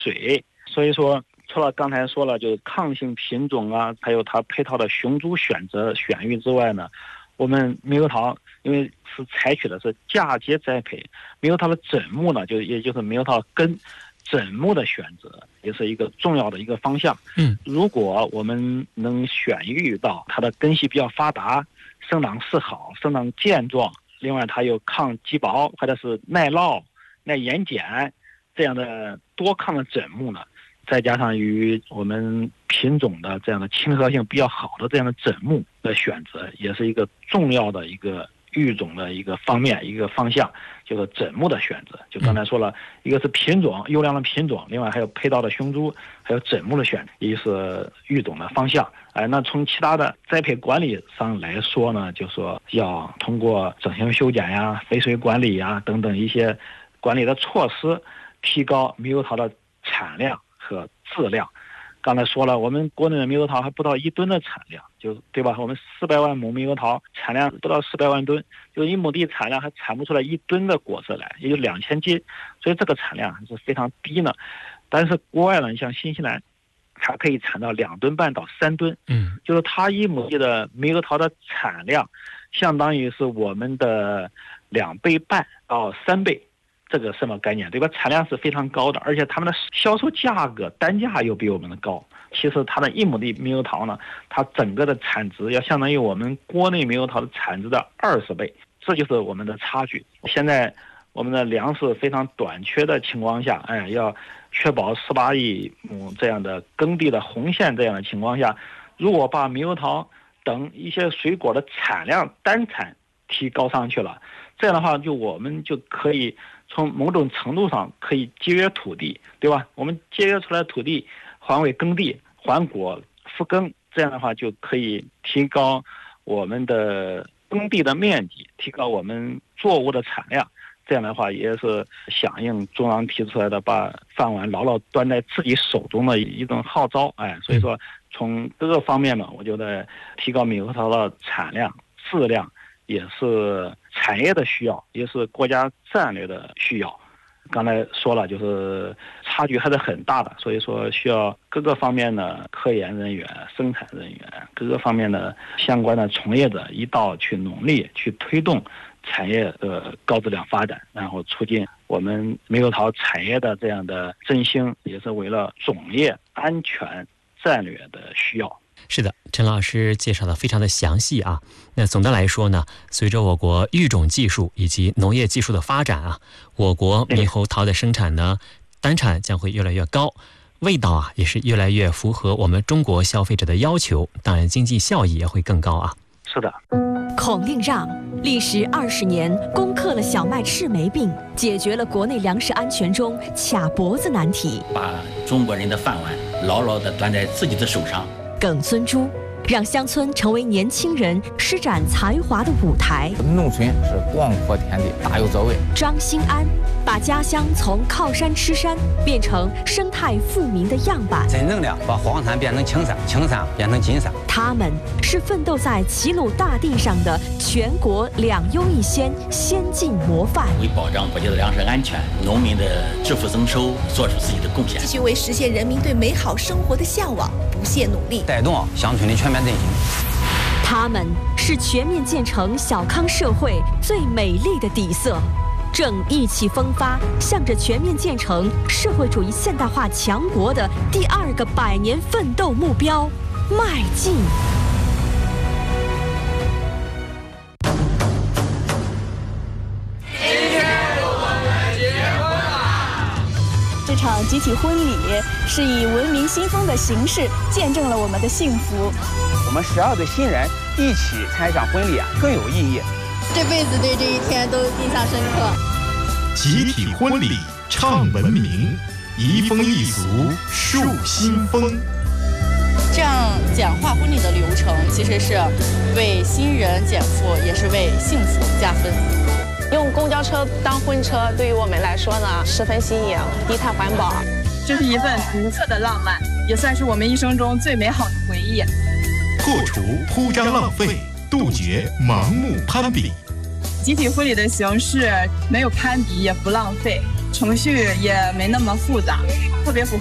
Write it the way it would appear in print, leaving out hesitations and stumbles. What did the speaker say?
水。所以说除了刚才说了就是抗性品种啊，还有它配套的雄株选育之外呢，我们猕猴桃因为是采取的是嫁接栽培，猕猴桃的枕木呢，也就是猕猴桃根枕木的选择，也是一个重要的一个方向。如果我们能选育到它的根系比较发达，生长势好，生长健壮，另外它有抗击薄或者是耐涝、耐盐碱这样的多抗的枕木呢，再加上与我们品种的这样的亲和性比较好的这样的枕木的选择，也是一个重要的一个育种的一个方面一个方向，就是枕木的选择。就刚才说了，一个是品种优良的品种，另外还有配套的雄株，还有枕木的选择，也是育种的方向。那从其他的栽培管理上来说呢，就说要通过整形修剪呀、肥水管理呀等等一些管理的措施，提高猕猴桃的产量和质量。刚才说了，我们国内的猕猴桃还不到1吨的产量，就对吧？我们400万亩猕猴桃产量不到400万吨，就1亩地产量还产不出来1吨的果子来，也就2000斤，所以这个产量还是非常低呢。但是国外呢，你像新西兰，它可以产到2吨半到3吨，就是它1亩地的猕猴桃的产量，相当于是我们的2倍半到3倍。这个什么概念，对吧？产量是非常高的，而且他们的销售价格单价又比我们的高。其实它的1亩地猕猴桃呢，它整个的产值要相当于我们国内猕猴桃的产值的20倍，这就是我们的差距。现在我们的粮食非常短缺的情况下，要确保18亿亩这样的耕地的红线这样的情况下，如果把猕猴桃等一些水果的产量单产提高上去了，这样的话我们就可以从某种程度上可以节约土地，对吧？我们节约出来的土地还为耕地，还果复耕，这样的话就可以提高我们的耕地的面积，提高我们作物的产量。这样的话也是响应中央提出来的把饭碗牢牢端在自己手中的一种号召。所以说从各个方面呢，我觉得提高猕猴桃的产量、质量也是产业的需要，也是国家战略的需要。刚才说了，就是差距还是很大的，所以说需要各个方面的科研人员、生产人员、各个方面的相关的从业者一道去努力去推动产业的高质量发展，然后促进我们猕猴桃产业的这样的振兴，也是为了种业安全战略的需要。 是的，陈老师介绍的非常的详细啊。那总的来说呢，随着我国育种技术以及农业技术的发展啊，我国猕猴桃的生产呢，单产将会越来越高，味道啊也是越来越符合我们中国消费者的要求，当然经济效益也会更高啊。 是的。 孔令让历时20年攻克了小麦赤霉病，解决了国内粮食安全中卡脖子难题， 把中国人的饭碗牢牢地端在自己的手上。 耿孙珠让乡村成为年轻人施展才华的舞台。 农村是广阔天地，大有作为。 张兴安把家乡从靠山吃山变成生态富民的样板， 真正的把黄山变成青山，青山变成金山。 他们是奋斗在齐鲁大地上的全国2优1先先进模范， 为保障国家的粮食安全、农民的致富增收做出自己的贡献， 继续为实现人民对美好生活的向往不懈努力， 带动乡村的全面振兴。 他们是全面建成小康社会最美丽的底色，正意气风发，向着全面建成社会主义现代化强国的第2个100年奋斗目标迈进。 这场集体婚礼是以文明新风的形式见证了我们的幸福。 我们12个新人一起参与上婚礼更有意义， 这辈子对这一天都印象深刻。 集体婚礼唱文明，移风易俗树新风。 这样简化婚礼的流程，其实是为新人减负，也是为幸福加分。 用公交车当婚车，对于我们来说呢，十分新颖，低碳环保。 这是一份独特的浪漫，也算是我们一生中最美好的回忆。 破除铺张浪费，杜绝盲目攀比。 集体婚礼的形式没有攀比，也不浪费， 程序也没那么复杂，特别符合